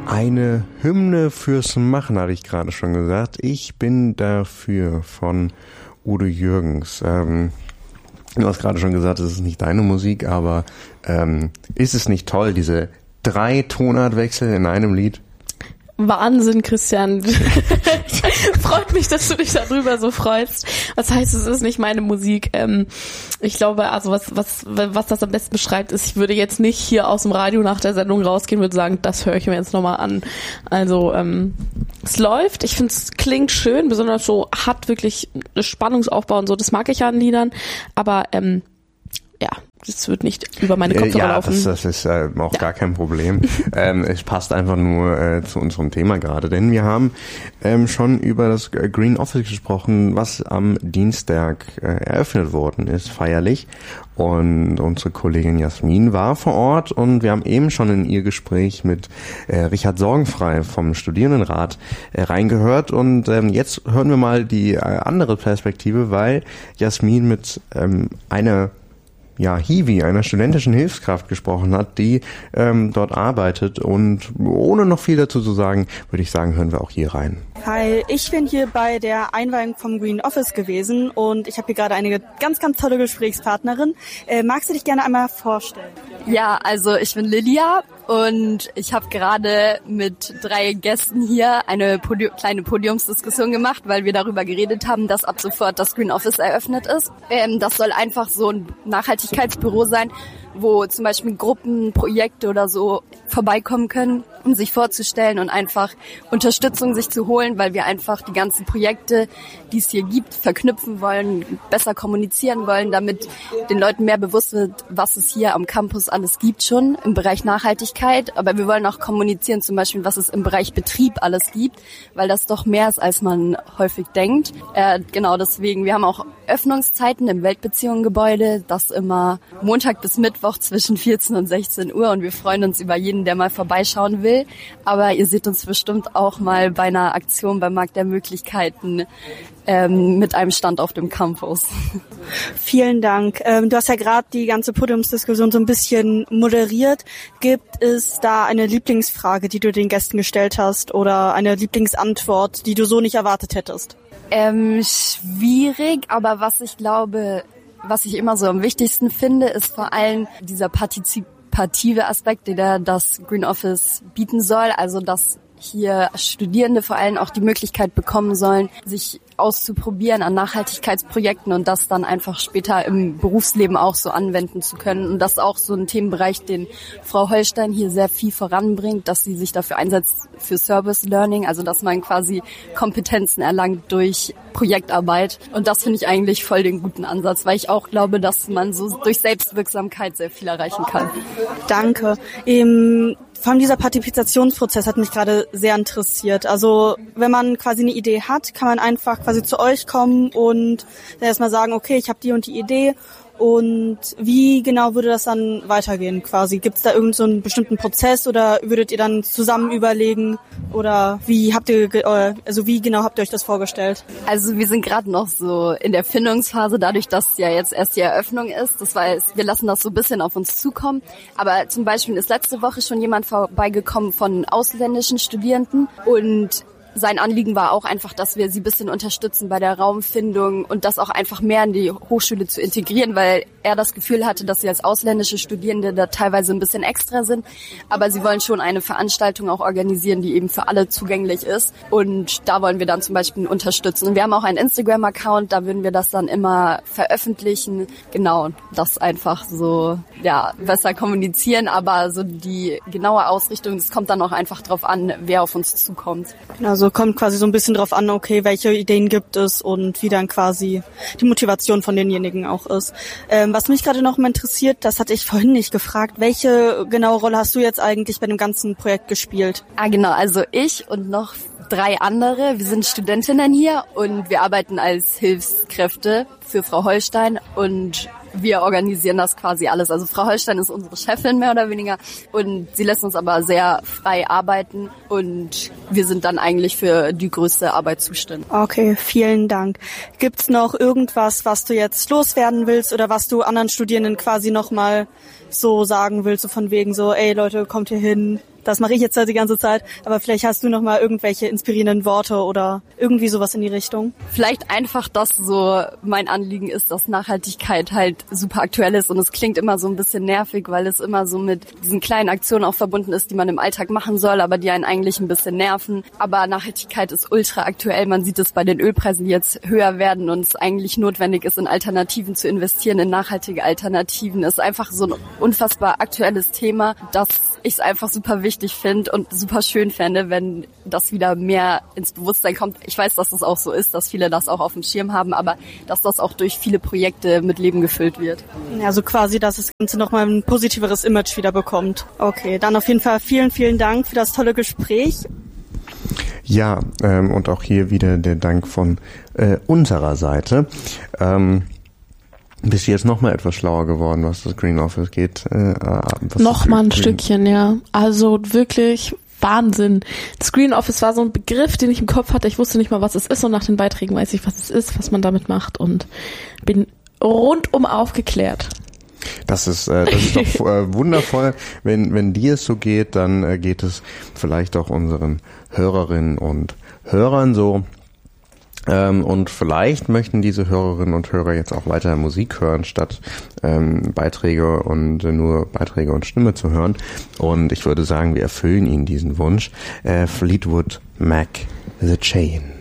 Eine Hymne fürs Machen, hatte ich gerade schon gesagt. Ich bin dafür von Udo Jürgens. Du hast gerade schon gesagt, es ist nicht deine Musik, aber ist es nicht toll, diese 3 Tonartwechsel in einem Lied? Wahnsinn, Christian. Freut mich, dass du dich darüber so freust. Was heißt, es ist nicht meine Musik? Ich glaube, also was das am besten beschreibt, ist, ich würde jetzt nicht hier aus dem Radio nach der Sendung rausgehen und würde sagen, das höre ich mir jetzt nochmal an. Also es läuft. Ich finde, es klingt schön, besonders so hat wirklich Spannungsaufbau und so. Das mag ich ja an Liedern. Aber ja, das wird nicht über meine Kopfhörer laufen. Das ist auch gar kein Problem. Es passt einfach nur zu unserem Thema gerade, denn wir haben schon über das Green Office gesprochen, was am Dienstag eröffnet worden ist, feierlich. Und unsere Kollegin Jasmin war vor Ort und wir haben eben schon in ihr Gespräch mit Richard Sorgenfrei vom Studierendenrat reingehört. Und jetzt hören wir mal die andere Perspektive, weil Jasmin mit einer Hiwi, einer studentischen Hilfskraft gesprochen hat, die dort arbeitet. Und ohne noch viel dazu zu sagen, würde ich sagen, hören wir auch hier rein. Hi, ich bin hier bei der Einweihung vom Green Office gewesen und ich habe hier gerade eine ganz, ganz tolle Gesprächspartnerin. Magst du dich gerne einmal vorstellen? Ja, also ich bin Lilia und ich habe gerade mit 3 Gästen hier eine kleine Podiumsdiskussion gemacht, weil wir darüber geredet haben, dass ab sofort das Green Office eröffnet ist. Das soll einfach so ein Nachhaltigkeitsbüro sein, wo zum Beispiel Gruppen, Projekte oder so vorbeikommen können, um sich vorzustellen und einfach Unterstützung sich zu holen, weil wir einfach die ganzen Projekte, die es hier gibt, verknüpfen wollen, besser kommunizieren wollen, damit den Leuten mehr bewusst wird, was es hier am Campus alles gibt schon im Bereich Nachhaltigkeit. Aber wir wollen auch kommunizieren, zum Beispiel, was es im Bereich Betrieb alles gibt, weil das doch mehr ist, als man häufig denkt. Genau deswegen, wir haben auch Öffnungszeiten im Weltbeziehungen-Gebäude, das immer Montag bis Mittwoch zwischen 14 und 16 Uhr und wir freuen uns über jeden, der mal vorbeischauen will. Aber ihr seht uns bestimmt auch mal bei einer Aktion beim Markt der Möglichkeiten mit einem Stand auf dem Campus. Vielen Dank. Du hast ja gerade die ganze Podiumsdiskussion so ein bisschen moderiert. Gibt es da eine Lieblingsfrage, die du den Gästen gestellt hast oder eine Lieblingsantwort, die du so nicht erwartet hättest? Schwierig, aber was ich immer so am wichtigsten finde, ist vor allem dieser partizipative Aspekt, der das Green Office bieten soll, also dass hier Studierende vor allem auch die Möglichkeit bekommen sollen, sich auszuprobieren an Nachhaltigkeitsprojekten und das dann einfach später im Berufsleben auch so anwenden zu können. Und das ist auch so ein Themenbereich, den Frau Holstein hier sehr viel voranbringt, dass sie sich dafür einsetzt für Service Learning, also dass man quasi Kompetenzen erlangt durch Projektarbeit. Und das finde ich eigentlich voll den guten Ansatz, weil ich auch glaube, dass man so durch Selbstwirksamkeit sehr viel erreichen kann. Danke. Vor allem dieser Partizipationsprozess hat mich gerade sehr interessiert. Also wenn man quasi eine Idee hat, kann man einfach quasi zu euch kommen und erstmal sagen, okay, ich habe die und die Idee. Und wie genau würde das dann weitergehen quasi? Gibt es da irgend so einen bestimmten Prozess oder würdet ihr dann zusammen überlegen oder wie genau habt ihr euch das vorgestellt? Also wir sind gerade noch so in der Findungsphase, dadurch, dass ja jetzt erst die Eröffnung ist. Das heißt, wir lassen das so ein bisschen auf uns zukommen. Aber zum Beispiel ist letzte Woche schon jemand vorbeigekommen von ausländischen Studierenden und sein Anliegen war auch einfach, dass wir sie ein bisschen unterstützen bei der Raumfindung und das auch einfach mehr in die Hochschule zu integrieren, weil er das Gefühl hatte, dass sie als ausländische Studierende da teilweise ein bisschen extra sind. Aber sie wollen schon eine Veranstaltung auch organisieren, die eben für alle zugänglich ist. Und da wollen wir dann zum Beispiel unterstützen. Und wir haben auch einen Instagram-Account, da würden wir das dann immer veröffentlichen. Genau, das einfach so besser kommunizieren. Aber so die genaue Ausrichtung, es kommt dann auch einfach drauf an, wer auf uns zukommt. Also kommt quasi so ein bisschen drauf an, okay, welche Ideen gibt es und wie dann quasi die Motivation von denjenigen auch ist. Was mich gerade noch mal interessiert, das hatte ich vorhin nicht gefragt, welche genaue Rolle hast du jetzt eigentlich bei dem ganzen Projekt gespielt? Genau, also ich und noch 3 andere, wir sind Studentinnen hier und wir arbeiten als Hilfskräfte für Frau Holstein und wir organisieren das quasi alles. Also Frau Holstein ist unsere Chefin mehr oder weniger und sie lässt uns aber sehr frei arbeiten und wir sind dann eigentlich für die größte Arbeit zuständig. Okay, vielen Dank. Gibt's noch irgendwas, was du jetzt loswerden willst oder was du anderen Studierenden quasi nochmal so sagen willst, so von wegen so, ey Leute, kommt hier hin, das mache ich jetzt die ganze Zeit, aber vielleicht hast du noch mal irgendwelche inspirierenden Worte oder irgendwie sowas in die Richtung. Vielleicht einfach, dass so mein Anliegen ist, dass Nachhaltigkeit halt super aktuell ist und es klingt immer so ein bisschen nervig, weil es immer so mit diesen kleinen Aktionen auch verbunden ist, die man im Alltag machen soll, aber die einen eigentlich ein bisschen nerven. Aber Nachhaltigkeit ist ultra aktuell. Man sieht es bei den Ölpreisen, die jetzt höher werden und es eigentlich notwendig ist, in Alternativen zu investieren, in nachhaltige Alternativen. Es ist einfach so ein unfassbar aktuelles Thema, dass ich es einfach super wichtig finde und super schön fände, wenn das wieder mehr ins Bewusstsein kommt. Ich weiß, dass das auch so ist, dass viele das auch auf dem Schirm haben, aber dass das auch durch viele Projekte mit Leben gefüllt wird. Also quasi, dass das Ganze nochmal ein positiveres Image wieder bekommt. Okay, dann auf jeden Fall vielen, vielen Dank für das tolle Gespräch. Ja, und auch hier wieder der Dank von unserer Seite. Bist du jetzt noch mal etwas schlauer geworden, was das Green Office geht? Noch mal ein Stückchen, ja. Also wirklich Wahnsinn. Das Green Office war so ein Begriff, den ich im Kopf hatte. Ich wusste nicht mal, was es ist und nach den Beiträgen weiß ich, was es ist, was man damit macht und bin rundum aufgeklärt. Das ist doch wundervoll. Wenn dir es so geht, dann geht es vielleicht auch unseren Hörerinnen und Hörern so. Und vielleicht möchten diese Hörerinnen und Hörer jetzt auch weiter Musik hören, statt Beiträge und nur Beiträge und Stimme zu hören. Und ich würde sagen, wir erfüllen ihnen diesen Wunsch. Fleetwood Mac, The Chain.